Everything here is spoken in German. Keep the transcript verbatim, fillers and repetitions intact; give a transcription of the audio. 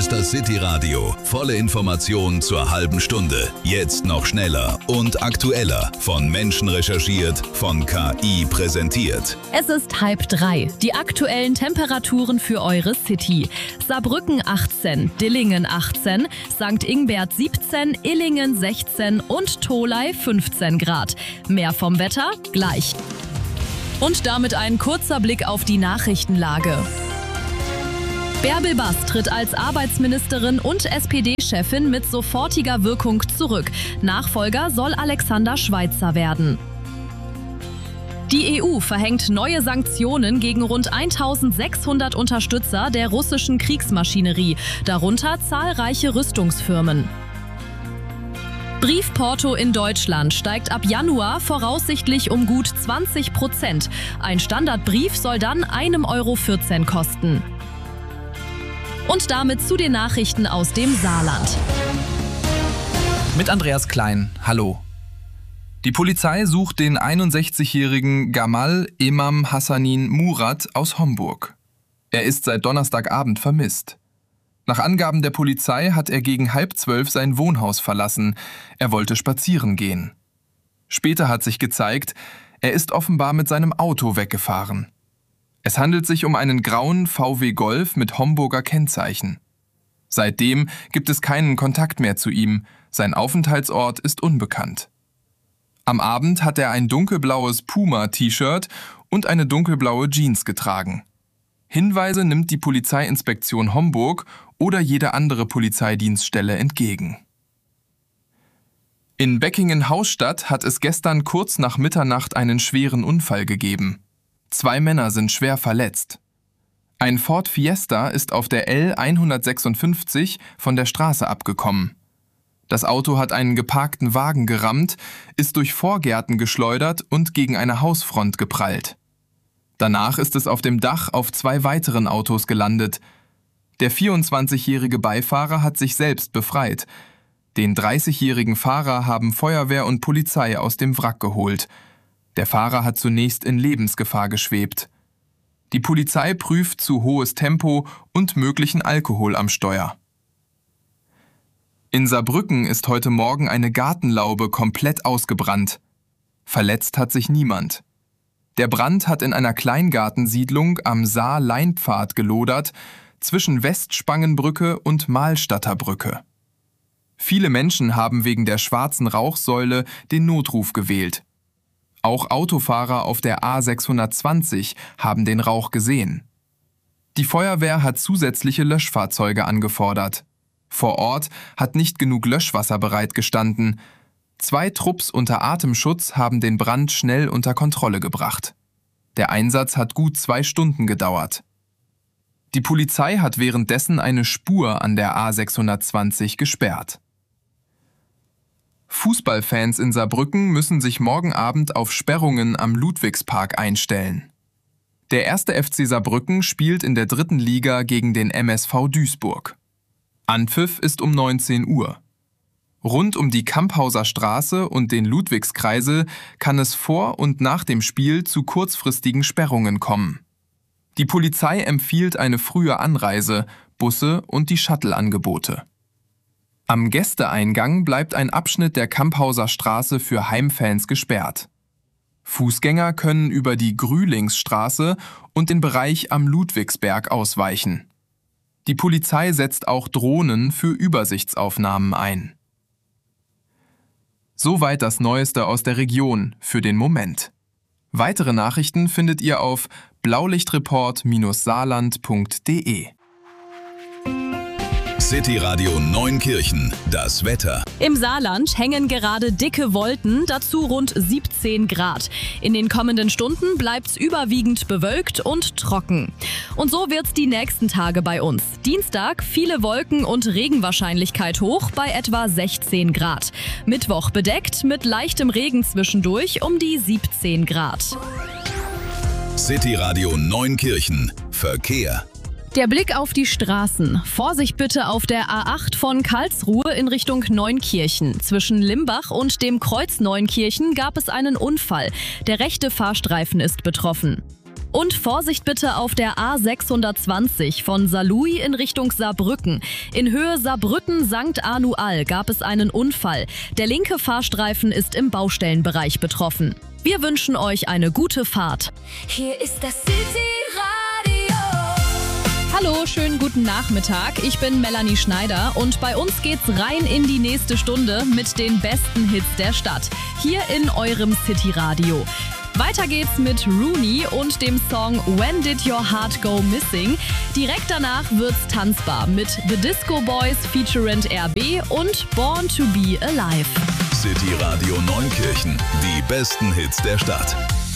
ist das City Radio. Volle Informationen zur halben Stunde. Jetzt noch schneller und aktueller. Von Menschen recherchiert, von K I präsentiert. Es ist halb drei. Die aktuellen Temperaturen für eure City. Saarbrücken achtzehn, Dillingen achtzehn, Sankt Ingbert siebzehn, Illingen sechzehn und Tholey fünfzehn Grad. Mehr vom Wetter gleich. Und damit ein kurzer Blick auf die Nachrichtenlage. Bärbel Bass tritt als Arbeitsministerin und S P D-Chefin mit sofortiger Wirkung zurück. Nachfolger soll Alexander Schweitzer werden. Die E U verhängt neue Sanktionen gegen rund eintausendsechshundert Unterstützer der russischen Kriegsmaschinerie, darunter zahlreiche Rüstungsfirmen. Briefporto in Deutschland steigt ab Januar voraussichtlich um gut zwanzig Prozent. Ein Standardbrief soll dann ein Euro vierzehn kosten. Und damit zu den Nachrichten aus dem Saarland. Mit Andreas Klein, hallo. Die Polizei sucht den einundsechzigjährigen Gamal Emam Hassanin Murat aus Homburg. Er ist seit Donnerstagabend vermisst. Nach Angaben der Polizei hat er gegen halb zwölf sein Wohnhaus verlassen. Er wollte spazieren gehen. Später hat sich gezeigt, er ist offenbar mit seinem Auto weggefahren. Es handelt sich um einen grauen V W Golf mit Homburger Kennzeichen. Seitdem gibt es keinen Kontakt mehr zu ihm. Sein Aufenthaltsort ist unbekannt. Am Abend hat er ein dunkelblaues Puma-T-Shirt und eine dunkelblaue Jeans getragen. Hinweise nimmt die Polizeiinspektion Homburg oder jede andere Polizeidienststelle entgegen. In Beckingen-Hausstadt hat es gestern kurz nach Mitternacht einen schweren Unfall gegeben. Zwei Männer sind schwer verletzt. Ein Ford Fiesta ist auf der L hundertsechsundfünfzig von der Straße abgekommen. Das Auto hat einen geparkten Wagen gerammt, ist durch Vorgärten geschleudert und gegen eine Hausfront geprallt. Danach ist es auf dem Dach auf zwei weiteren Autos gelandet. Der vierundzwanzigjährige Beifahrer hat sich selbst befreit. Den dreißigjährigen Fahrer haben Feuerwehr und Polizei aus dem Wrack geholt. Der Fahrer hat zunächst in Lebensgefahr geschwebt. Die Polizei prüft zu hohes Tempo und möglichen Alkohol am Steuer. In Saarbrücken ist heute Morgen eine Gartenlaube komplett ausgebrannt. Verletzt hat sich niemand. Der Brand hat in einer Kleingartensiedlung am Saar-Leinpfad gelodert, zwischen Westspangenbrücke und Mahlstadter Brücke. Viele Menschen haben wegen der schwarzen Rauchsäule den Notruf gewählt. Auch Autofahrer auf der A sechshundertzwanzig haben den Rauch gesehen. Die Feuerwehr hat zusätzliche Löschfahrzeuge angefordert. Vor Ort hat nicht genug Löschwasser bereitgestanden. Zwei Trupps unter Atemschutz haben den Brand schnell unter Kontrolle gebracht. Der Einsatz hat gut zwei Stunden gedauert. Die Polizei hat währenddessen eine Spur an der A sechshundertzwanzig gesperrt. Fußballfans in Saarbrücken müssen sich morgen Abend auf Sperrungen am Ludwigspark einstellen. Der erste F C Saarbrücken spielt in der dritten Liga gegen den M S V Duisburg. Anpfiff ist um neunzehn Uhr. Rund um die Kamphauser Straße und den Ludwigskreisel kann es vor und nach dem Spiel zu kurzfristigen Sperrungen kommen. Die Polizei empfiehlt eine frühe Anreise, Busse und die Shuttle-Angebote. Am Gästeeingang bleibt ein Abschnitt der Kamphauser Straße für Heimfans gesperrt. Fußgänger können über die Grühlingsstraße und den Bereich am Ludwigsberg ausweichen. Die Polizei setzt auch Drohnen für Übersichtsaufnahmen ein. Soweit das Neueste aus der Region für den Moment. Weitere Nachrichten findet ihr auf blaulichtreport saarland punkt de. City Radio Neunkirchen, das Wetter. Im Saarland hängen gerade dicke Wolken, dazu rund siebzehn Grad. In den kommenden Stunden bleibt's überwiegend bewölkt und trocken. Und so wird's die nächsten Tage bei uns. Dienstag viele Wolken und Regenwahrscheinlichkeit hoch bei etwa sechzehn Grad. Mittwoch bedeckt mit leichtem Regen zwischendurch um die siebzehn Grad. City Radio Neunkirchen, Verkehr. Der Blick auf die Straßen. Vorsicht bitte auf der A acht von Karlsruhe in Richtung Neunkirchen. Zwischen Limbach und dem Kreuz Neunkirchen gab es einen Unfall. Der rechte Fahrstreifen ist betroffen. Und Vorsicht bitte auf der A sechshundertzwanzig von Saarlouis in Richtung Saarbrücken. In Höhe Saarbrücken-Sankt Anual gab es einen Unfall. Der linke Fahrstreifen ist im Baustellenbereich betroffen. Wir wünschen euch eine gute Fahrt. Hier ist das City-Radio. Hallo, schönen guten Nachmittag. Ich bin Melanie Schneider und bei uns geht's rein in die nächste Stunde mit den besten Hits der Stadt. Hier in eurem City-Radio. Weiter geht's mit Rooney und dem Song When Did Your Heart Go Missing. Direkt danach wird's tanzbar mit The Disco Boys featuring R B und Born to Be Alive. City Radio Neunkirchen, die besten Hits der Stadt.